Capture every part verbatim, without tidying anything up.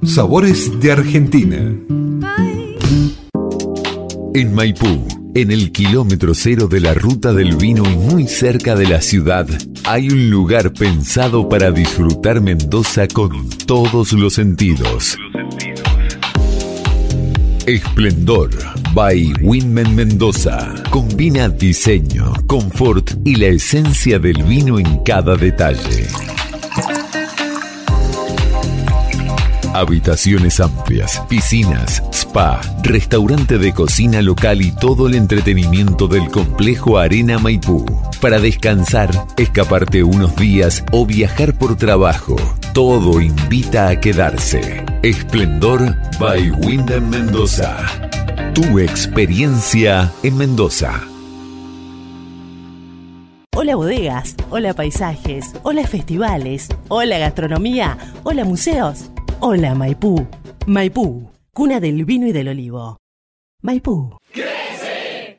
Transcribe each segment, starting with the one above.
Sabores de Argentina. En Maipú, en el kilómetro cero de la ruta del vino y muy cerca de la ciudad, hay un lugar pensado para disfrutar Mendoza con todos los sentidos. Esplendor by Winman Mendoza. Combina diseño, confort y la esencia del vino en cada detalle. Habitaciones amplias, piscinas, spa, restaurante de cocina local y todo el entretenimiento del complejo Arena Maipú. Para descansar, escaparte unos días o viajar por trabajo, todo invita a quedarse. Esplendor by Winman Mendoza. Tu experiencia en Mendoza. Hola bodegas, hola paisajes, hola festivales, hola gastronomía, hola museos. Hola Maipú, Maipú, cuna del vino y del olivo. Maipú. ¡Crece!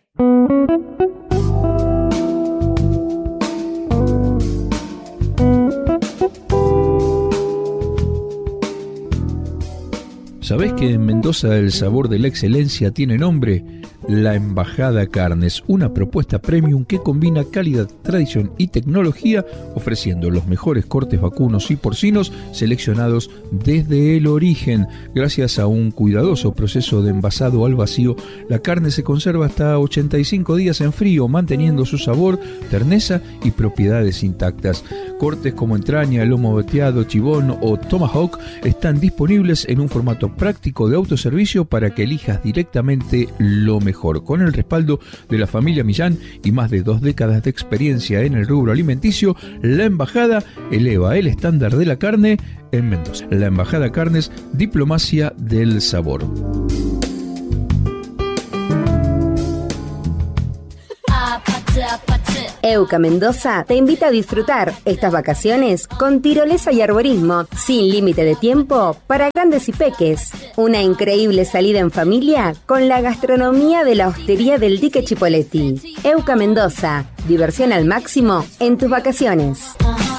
¿Sabés que en Mendoza el sabor de la excelencia tiene nombre? La Embajada Carnes, una propuesta premium que combina calidad, tradición y tecnología, ofreciendo los mejores cortes vacunos y porcinos seleccionados desde el origen. Gracias a un cuidadoso proceso de envasado al vacío, la carne se conserva hasta ochenta y cinco días en frío, manteniendo su sabor, terneza y propiedades intactas. Cortes como entraña, lomo veteado, chibón o tomahawk están disponibles en un formato práctico de autoservicio para que elijas directamente lo mejor. Con el respaldo de la familia Millán y más de dos décadas de experiencia en el rubro alimenticio, la Embajada eleva el estándar de la carne en Mendoza. La Embajada Carnes, diplomacia del sabor. Euca Mendoza te invita a disfrutar estas vacaciones con tirolesa y arborismo sin límite de tiempo para grandes y peques. Una increíble salida en familia con la gastronomía de la hostería del Dique Chipoleti. Euca Mendoza, diversión al máximo en tus vacaciones.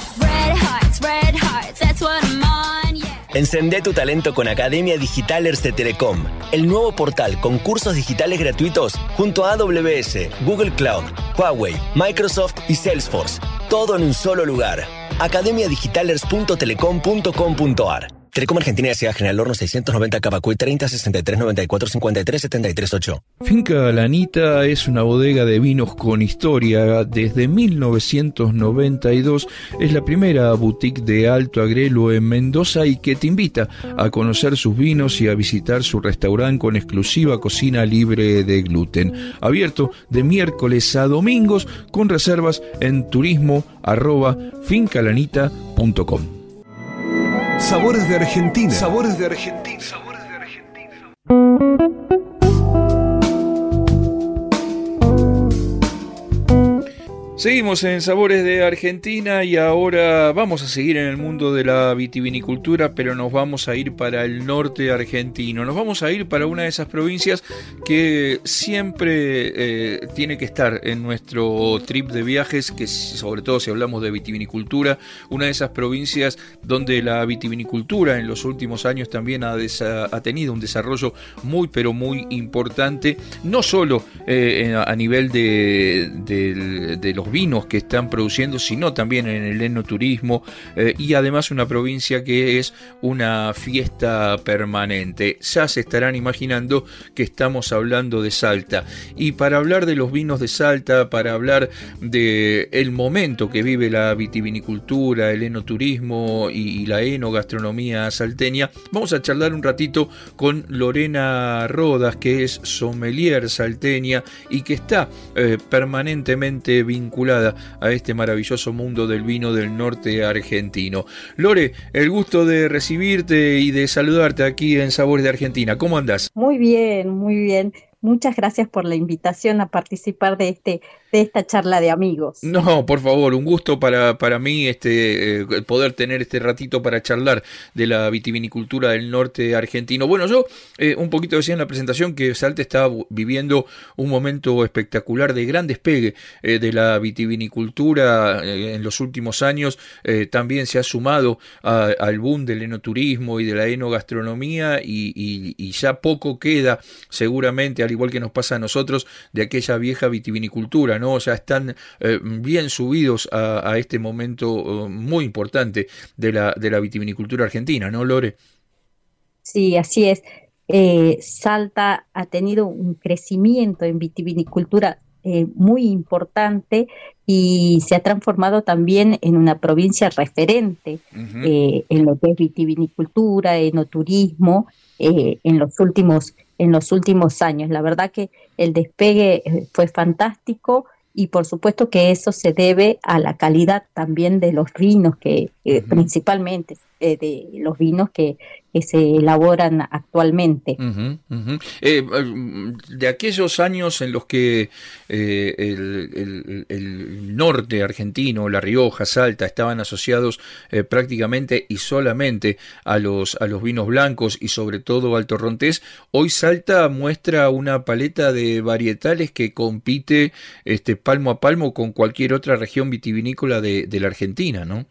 Encendé tu talento con Academia Digitalers de Telecom, el nuevo portal con cursos digitales gratuitos junto a A W S, Google Cloud, Huawei, Microsoft y Salesforce. Todo en un solo lugar. academia digitalers punto telecom punto com punto a r. Telecom Argentina S A General Horno seiscientos noventa Capacuy treinta sesenta y tres noventa y cuatro cincuenta y tres setenta y tres ocho. Finca La Anita es una bodega de vinos con historia. Desde mil novecientos noventa y dos es la primera boutique de Alto Agrelo en Mendoza y que te invita a conocer sus vinos y a visitar su restaurante con exclusiva cocina libre de gluten. Abierto de miércoles a domingos con reservas en turismo arroba fincalanita punto com. Sabores de Argentina. Sabores de Argentina. Sabores de Argentina. Seguimos en Sabores de Argentina y ahora vamos a seguir en el mundo de la vitivinicultura, pero nos vamos a ir para el norte argentino. Nos vamos a ir para una de esas provincias que siempre eh, tiene que estar en nuestro trip de viajes, que sobre todo si hablamos de vitivinicultura, una de esas provincias donde la vitivinicultura en los últimos años también ha, desa- ha tenido un desarrollo muy pero muy importante, no solo eh, a nivel de, de, de los vinos que están produciendo, sino también en el enoturismo, eh, y además una provincia que es una fiesta permanente. Ya se estarán imaginando que estamos hablando de Salta, y para hablar de los vinos de Salta, para hablar de el momento que vive la vitivinicultura, el enoturismo y, y la enogastronomía salteña, vamos a charlar un ratito con Lorena Rodas, que es sommelier salteña y que está eh, permanentemente vinculada a este maravilloso mundo del vino del norte argentino. Lore, el gusto de recibirte y de saludarte aquí en Sabores de Argentina. ¿Cómo andás? Muy bien, muy bien. Muchas gracias por la invitación a participar de este de esta charla de amigos. No, por favor, un gusto para, para mí este eh, poder tener este ratito para charlar de la vitivinicultura del norte argentino. Bueno, yo eh, un poquito decía en la presentación que Salta está viviendo un momento espectacular de gran despegue eh, de la vitivinicultura eh, en los últimos años. Eh, también se ha sumado a, al boom del enoturismo y de la enogastronomía y, y, y ya poco queda seguramente, al igual que nos pasa a nosotros, de aquella vieja vitivinicultura, ¿no? O sea, están eh, bien subidos a, a este momento uh, muy importante de la, de la vitivinicultura argentina, ¿no, Lore? Sí, así es. Eh, Salta ha tenido un crecimiento en vitivinicultura eh, muy importante y se ha transformado también en una provincia referente uh-huh. eh, en lo que es vitivinicultura, enoturismo, eh, en los últimos en los últimos años. La verdad que el despegue fue fantástico y por supuesto que eso se debe a la calidad también de los vinos, que eh, uh-huh. principalmente eh, de los vinos que, que se elaboran actualmente. Uh-huh, uh-huh. Eh, de aquellos años en los que eh, el, el, el norte argentino, La Rioja, Salta, estaban asociados eh, prácticamente y solamente a los, a los vinos blancos y sobre todo al torrontés, hoy Salta muestra una paleta de varietales que compite este, palmo a palmo con cualquier otra región vitivinícola de, de la Argentina, ¿no?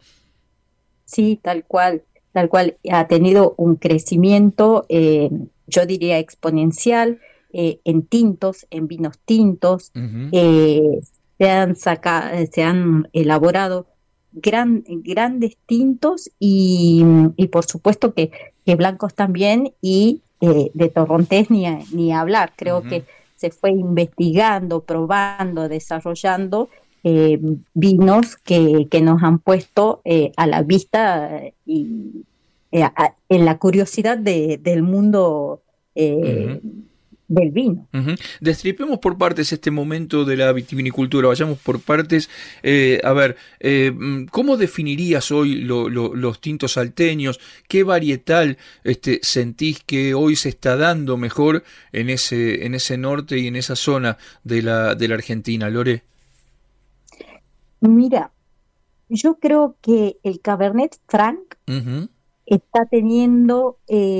Sí, tal cual, tal cual. Ha tenido un crecimiento, eh, yo diría exponencial, eh, en tintos, en vinos tintos. Uh-huh. eh, se han sacado, se han elaborado gran, grandes tintos y, y por supuesto que, que blancos también, y eh, de torrontés ni, ni hablar. Creo uh-huh. que se fue investigando, probando, desarrollando Eh, vinos que, que nos han puesto eh, a la vista y eh, a, en la curiosidad de, del mundo eh, uh-huh. del vino. Uh-huh. Destripemos por partes este momento de la vitivinicultura, vayamos por partes. Eh, a ver, eh, ¿cómo definirías hoy lo, lo, los tintos salteños? ¿Qué varietal este, sentís que hoy se está dando mejor en ese, en ese norte y en esa zona de la, de la Argentina, Lore? Mira, yo creo que el Cabernet Franc uh-huh. está teniendo... Eh,